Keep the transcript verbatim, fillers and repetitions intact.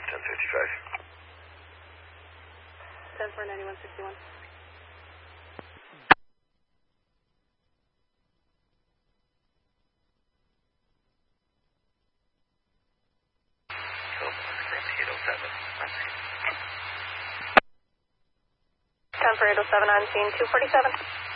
ten fifty-five. ten four ninety-one sixty-one. ten for eight oh seven on scene, two forty-seven.